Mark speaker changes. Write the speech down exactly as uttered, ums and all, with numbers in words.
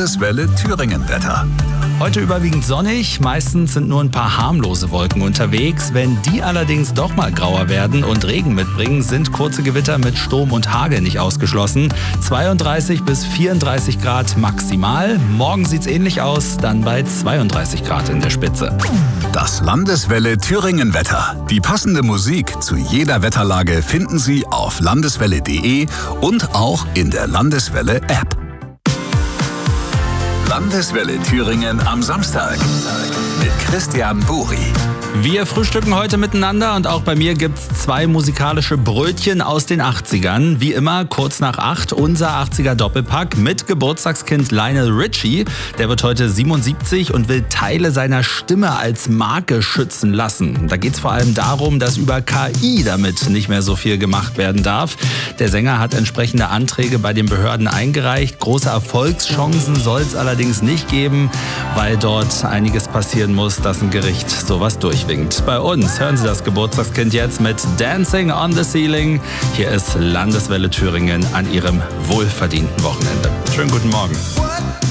Speaker 1: Landeswelle Thüringen-Wetter.
Speaker 2: Heute überwiegend sonnig, meistens sind nur ein paar harmlose Wolken unterwegs. Wenn die allerdings doch mal grauer werden und Regen mitbringen, sind kurze Gewitter mit Sturm und Hagel nicht ausgeschlossen. zweiunddreißig bis vierunddreißig Grad maximal. Morgen sieht's ähnlich aus, dann bei zweiunddreißig Grad in der Spitze.
Speaker 1: Das Landeswelle Thüringen-Wetter. Die passende Musik zu jeder Wetterlage finden Sie auf landeswelle punkt de und auch in der Landeswelle-App. Landeswelle Thüringen am Samstag mit Christian Buri.
Speaker 2: Wir frühstücken heute miteinander und auch bei mir gibt's zwei musikalische Brötchen aus den achtzigern. Wie immer kurz nach acht unser achtziger-Doppelpack mit Geburtstagskind Lionel Richie. Der wird heute siebenundsiebzig und will Teile seiner Stimme als Marke schützen lassen. Da geht's vor allem darum, dass über K I damit nicht mehr so viel gemacht werden darf. Der Sänger hat entsprechende Anträge bei den Behörden eingereicht. Große Erfolgschancen soll es allerdings nicht geben, weil dort einiges passieren muss, dass ein Gericht sowas durchwinkt. Bei uns hören Sie das Geburtstagskind jetzt mit Dancing on the Ceiling. Hier ist Landeswelle Thüringen an Ihrem wohlverdienten Wochenende. Schönen guten Morgen.